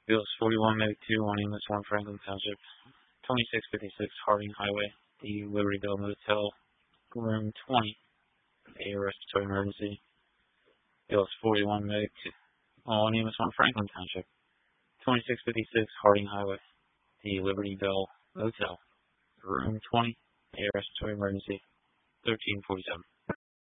Bills 41 Meg 2 on Amos 1 Franklin Township, 2656 Harding Highway, the Libertyville Motel, room 20, a respiratory emergency. Bills 41 Meg 2 on Amos 1 Franklin Township, 2656 Harding Highway, the Libertyville Motel, room 20, a respiratory emergency, 1347.